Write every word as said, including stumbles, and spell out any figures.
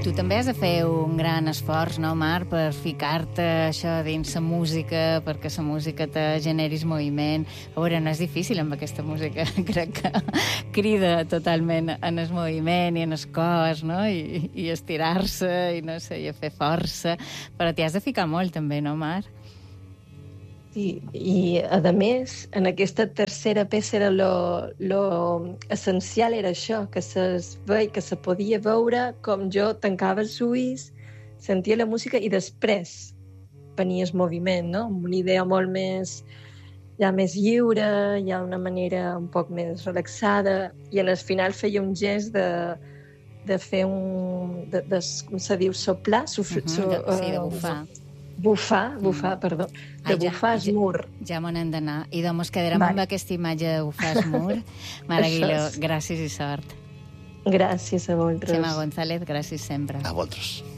tu també has de fer un gran esforç, no, Marc, per ficar-te això dins la música, perquè la música te generis moviment. A veure, no és difícil amb aquesta música, crec que crida totalment en el moviment i en el cos, no? I, i estirar-se, i no sé, i a fer força. Però t'hi has de ficar molt, també, no, Marc? Sí, i a més, en aquesta tercera peça era lo, lo essencial era això, que ses veia, que se podia veure com jo tancava els ulls, sentia la música i després venia el moviment, no? Amb una idea molt més, ja més lliure, ja una manera un poc més relaxada, i en el final feia un gest de, de fer un... De, de, com se diu? Soplar? Sofr, Uh -huh, so, de, sí, de bufar. Uh, Bufar, bufar, mm. perdó. De Ai, ja, bufar es mur. Ja, ja m'on hem d'anar. I doncs quedarem vale. amb aquesta imatge de bufar es mur. Mare Aguiló, gràcies i sort. Gràcies a vosaltres. Xema González, gràcies sempre. A vosaltres.